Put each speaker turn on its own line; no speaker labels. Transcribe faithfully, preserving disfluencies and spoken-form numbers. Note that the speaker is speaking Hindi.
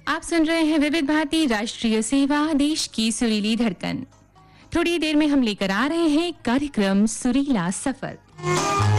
आप सुन रहे हैं विविध भारती राष्ट्रीय सेवा, देश की सुरीली धड़कन। थोड़ी देर में हम लेकर आ रहे हैं कार्यक्रम सुरीला सफर।